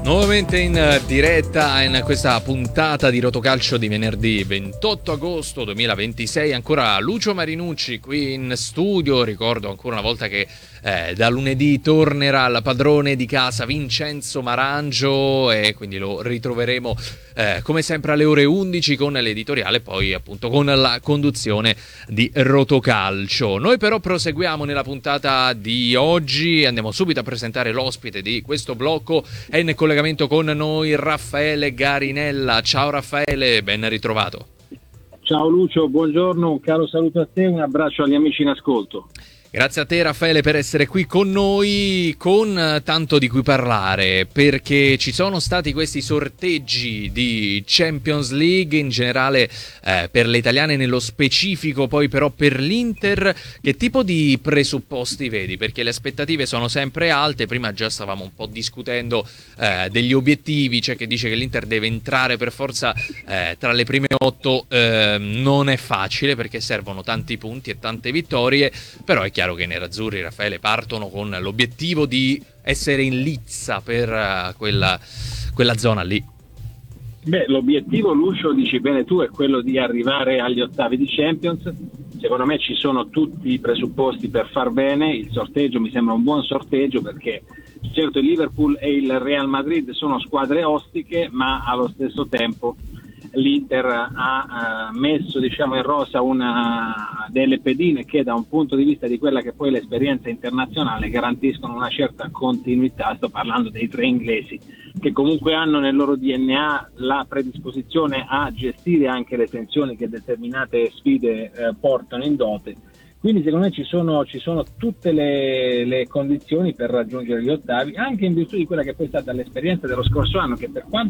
Nuovamente in diretta in questa puntata di Rotocalcio di venerdì 28 agosto 2026, ancora Lucio Marinucci qui in studio. Ricordo ancora una volta che da lunedì tornerà il padrone di casa Vincenzo Marangio e quindi lo ritroveremo come sempre alle ore 11 con l'editoriale, poi appunto con la conduzione di Rotocalcio. Noi però proseguiamo nella puntata di oggi, andiamo subito a presentare l'ospite di questo blocco. È in collegamento con noi Raffaele Garinella. Ciao Raffaele, ben ritrovato. Ciao Lucio, buongiorno, un caro saluto a te, un abbraccio agli amici in ascolto. Grazie a te Raffaele per essere qui con noi, con tanto di cui parlare, perché ci sono stati questi sorteggi di Champions League in generale per le italiane nello specifico, poi però per l'Inter. Che tipo di presupposti vedi? Perché le aspettative sono sempre alte. Prima già stavamo un po' discutendo degli obiettivi, c'è chi dice che l'Inter deve entrare per forza tra le prime 8. Non è facile perché servono tanti punti e tante vittorie, però è chiaro che i nerazzurri, Raffaele, partono con l'obiettivo di essere in lizza per quella zona lì. Beh, l'obiettivo, Lucio, dici bene tu, è quello di arrivare agli ottavi di Champions. Secondo me ci sono tutti i presupposti per far bene. Il sorteggio mi sembra un buon sorteggio perché certo il Liverpool e il Real Madrid sono squadre ostiche, ma allo stesso tempo l'Inter ha messo in rosa delle pedine che da un punto di vista di quella che poi è l'esperienza internazionale garantiscono una certa continuità. Sto parlando dei tre inglesi che comunque hanno nel loro DNA la predisposizione a gestire anche le tensioni che determinate sfide portano in dote. Quindi secondo me ci sono tutte le condizioni per raggiungere gli ottavi, anche in virtù di quella che poi è stata l'esperienza dello scorso anno, che per quanto